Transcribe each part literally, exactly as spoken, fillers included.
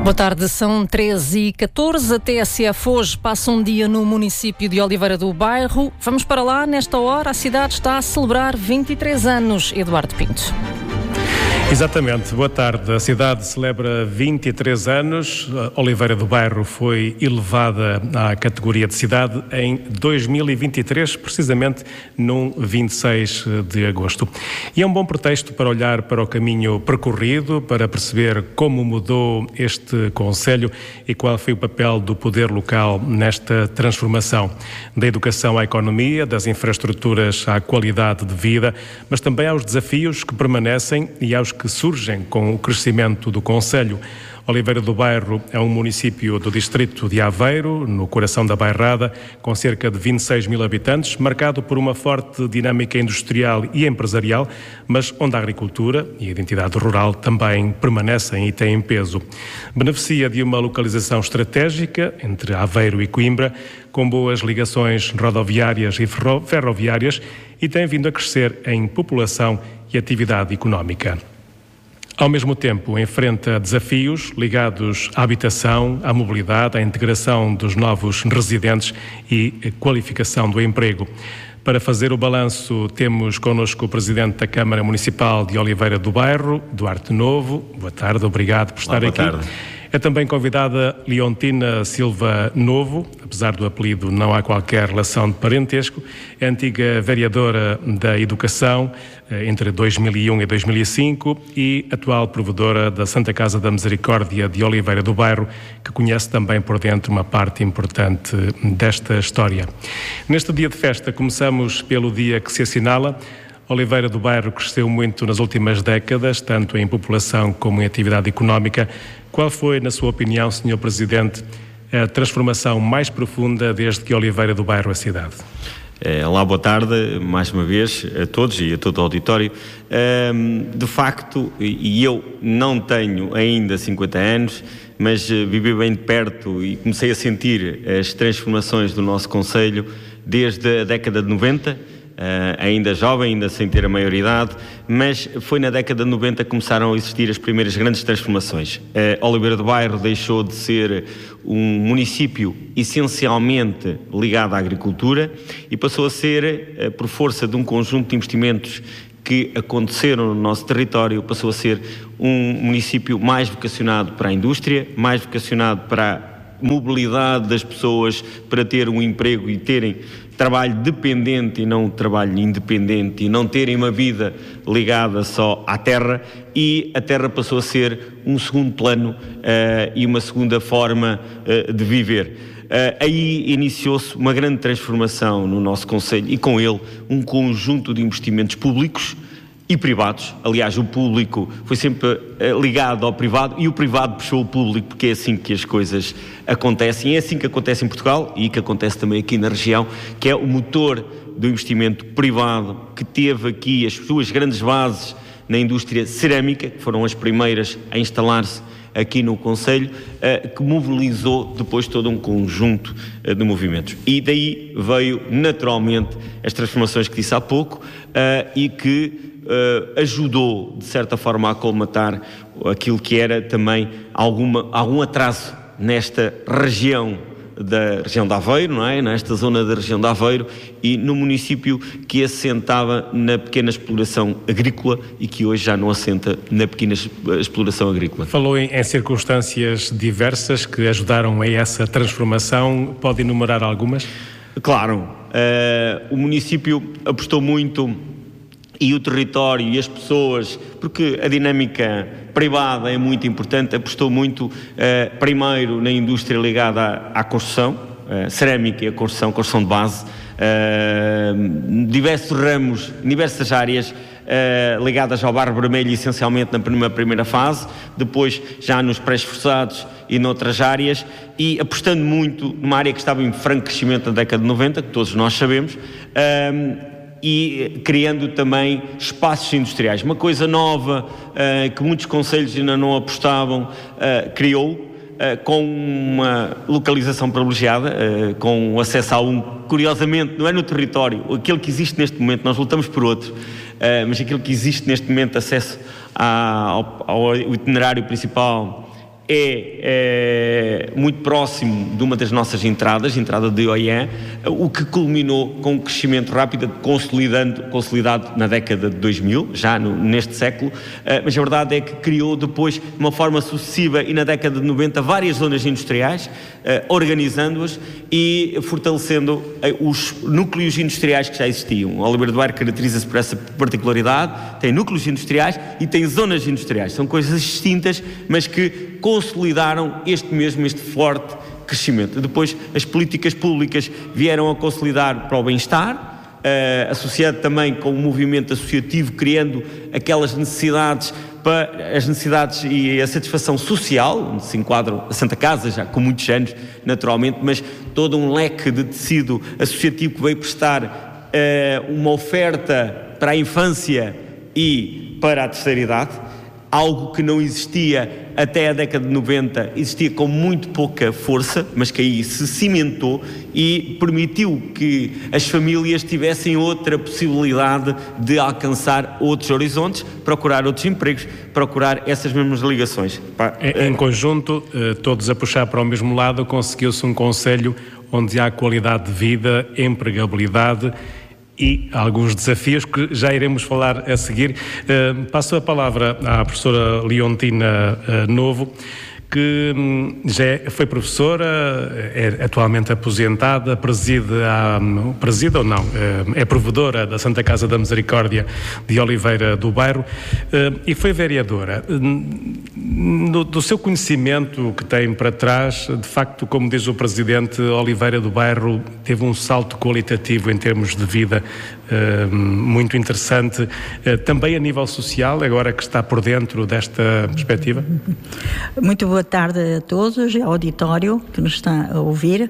Boa tarde, são treze e catorze. A T S F hoje passa um dia no município de Oliveira do Bairro. Vamos para lá. Nesta hora, a cidade está a celebrar vinte e três anos. Eduardo Pinto. Exatamente, boa tarde. A cidade celebra vinte e três anos. Oliveira do Bairro foi elevada à categoria de cidade em dois mil e vinte e três, precisamente no vinte e seis de agosto. E é um bom pretexto para olhar para o caminho percorrido, para perceber como mudou este concelho e qual foi o papel do poder local nesta transformação. Da educação à economia, das infraestruturas à qualidade de vida, mas também aos desafios que permanecem e aos que surgem com o crescimento do concelho. Oliveira do Bairro é um município do distrito de Aveiro, no coração da Bairrada, com cerca de vinte e seis mil habitantes, marcado por uma forte dinâmica industrial e empresarial, mas onde a agricultura e a identidade rural também permanecem e têm peso. Beneficia de uma localização estratégica entre Aveiro e Coimbra, com boas ligações rodoviárias e ferroviárias, e tem vindo a crescer em população e atividade económica. Ao mesmo tempo, enfrenta desafios ligados à habitação, à mobilidade, à integração dos novos residentes e qualificação do emprego. Para fazer o balanço, temos connosco o Presidente da Câmara Municipal de Oliveira do Bairro, Duarte Novo. Boa tarde, obrigado por estar Olá, aqui. Boa tarde. É também convidada Leontina Silva Novo, apesar do apelido não há qualquer relação de parentesco, é antiga vereadora da Educação entre dois mil e um e dois mil e cinco e atual provedora da Santa Casa da Misericórdia de Oliveira do Bairro, que conhece também por dentro uma parte importante desta história. Neste dia de festa começamos pelo dia que se assinala. Oliveira do Bairro cresceu muito nas últimas décadas, tanto em população como em atividade económica. Qual foi, na sua opinião, senhor Presidente, a transformação mais profunda desde que Oliveira do Bairro é cidade? Olá, boa tarde, mais uma vez, a todos e a todo o auditório. De facto, e eu não tenho ainda cinquenta anos, mas vivi bem de perto e comecei a sentir as transformações do nosso concelho desde a década de noventa, Uh, ainda jovem, ainda sem ter a maioridade, mas foi na década de noventa que começaram a existir as primeiras grandes transformações. Uh, Oliveira do Bairro deixou de ser um município essencialmente ligado à agricultura e passou a ser, uh, por força de um conjunto de investimentos que aconteceram no nosso território, passou a ser um município mais vocacionado para a indústria, mais vocacionado para a mobilidade das pessoas, para ter um emprego e terem trabalho dependente e não trabalho independente, e não terem uma vida ligada só à terra, e a terra passou a ser um segundo plano uh, e uma segunda forma uh, de viver. Uh, aí iniciou-se uma grande transformação no nosso concelho e com ele um conjunto de investimentos públicos e privados. Aliás, o público foi sempre uh, ligado ao privado e o privado puxou o público, porque é assim que as coisas acontecem. E é assim que acontece em Portugal e que acontece também aqui na região, que é o motor do investimento privado, que teve aqui as suas grandes bases na indústria cerâmica, que foram as primeiras a instalar-se aqui no concelho, uh, que mobilizou depois todo um conjunto uh, de movimentos. E daí veio naturalmente as transformações que disse há pouco uh, e que Uh, ajudou, de certa forma, a colmatar aquilo que era também alguma, algum atraso nesta região da região de Aveiro, não é? Nesta zona da região de Aveiro e no município que assentava na pequena exploração agrícola e que hoje já não assenta na pequena exploração agrícola. Falou em, em circunstâncias diversas que ajudaram a essa transformação. Pode enumerar algumas? Claro. Uh, o município apostou muito, e o território e as pessoas, porque a dinâmica privada é muito importante, apostou muito, eh, primeiro, na indústria ligada à, à construção, eh, cerâmica e a construção, construção de base, eh, diversos ramos, diversas áreas eh, ligadas ao barro vermelho, essencialmente na primeira, primeira fase, depois já nos pré-esforçados e noutras áreas, e apostando muito numa área que estava em franco crescimento na década de noventa, que todos nós sabemos, eh, e criando também espaços industriais. Uma coisa nova uh, que muitos concelhos ainda não apostavam, uh, criou uh, com uma localização privilegiada, uh, com acesso a um, curiosamente, não é no território, aquele que existe neste momento, nós lutamos por outro, uh, mas aquele que existe neste momento, acesso a, ao, ao itinerário principal é, é muito próximo de uma das nossas entradas, entrada de Oiã, o que culminou com um crescimento rápido, consolidando, consolidado na década de dois mil, já no, neste século, mas a verdade é que criou depois, de uma forma sucessiva e na década de noventa, várias zonas industriais, organizando-as e fortalecendo os núcleos industriais que já existiam. O Oliveira do Bairro caracteriza-se por essa particularidade, tem núcleos industriais e tem zonas industriais. São coisas distintas, mas que consolidaram este mesmo, este forte crescimento. Depois, as políticas públicas vieram a consolidar para o bem-estar, uh, associado também com o movimento associativo, criando aquelas necessidades, para as necessidades e a satisfação social, onde se enquadram a Santa Casa, já com muitos anos, naturalmente, mas todo um leque de tecido associativo que veio prestar uh, uma oferta para a infância e para a terceira idade, algo que não existia até a década de noventa, existia com muito pouca força, mas que aí se cimentou e permitiu que as famílias tivessem outra possibilidade de alcançar outros horizontes, procurar outros empregos, procurar essas mesmas ligações. Em, em conjunto, todos a puxar para o mesmo lado, conseguiu-se um concelho onde há qualidade de vida, empregabilidade e alguns desafios que já iremos falar a seguir. Uh, passo a palavra à professora Leontina uh, Novo, que um, já é, foi professora, é atualmente aposentada, preside, a, preside ou não, é provedora da Santa Casa da Misericórdia de Oliveira do Bairro uh, e foi vereadora. No, do seu conhecimento que tem para trás, de facto, como diz o Presidente, Oliveira do Bairro teve um salto qualitativo em termos de vida uh, muito interessante, uh, também a nível social, agora que está por dentro desta perspectiva. Muito boa tarde a todos, ao auditório que nos está a ouvir.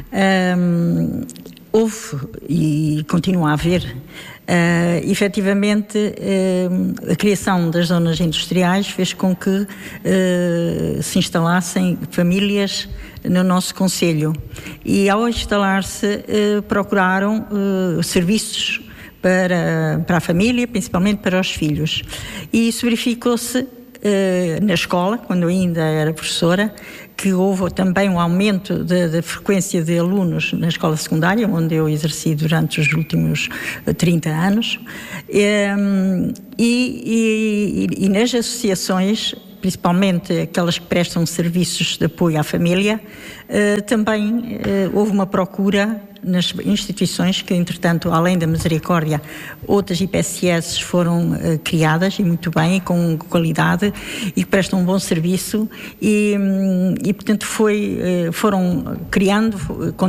Um, houve e continua a haver Uh, efetivamente, uh, a criação das zonas industriais fez com que uh, se instalassem famílias no nosso concelho e, ao instalar-se, uh, procuraram uh, serviços para, para a família, principalmente para os filhos. E isso verificou-se Uh, na escola, quando eu ainda era professora, que houve também um aumento da frequência de alunos na escola secundária, onde eu exerci durante os últimos trinta anos, um, e, e, e nas associações, principalmente aquelas que prestam serviços de apoio à família, uh, também uh, houve uma procura nas instituições que, entretanto, além da Misericórdia, outras I P S S foram uh, criadas, e muito bem, e com qualidade, e que prestam um bom serviço, e, e portanto, foi, uh, foram criando...